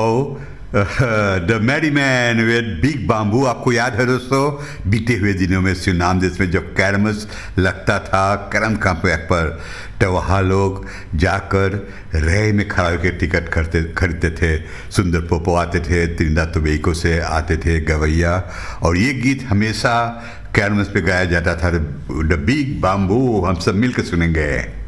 The Mary man with big bamboo. आपको याद है दोस्तों, बीते हुए दिनों में सुनाम देश में जब कैरमस लगता था करम कैंप पर, तो वहाँ लोग जाकर रे में खड़ा होकर टिकट खरीदते थे। सुंदर पोपो आते थे, त्रिंदा टोबैको से आते थे गवैया, और ये गीत हमेशा कैरमस पे गाया जाता था, द बिग बाम्बू। हम सब मिलकर सुनेंगे।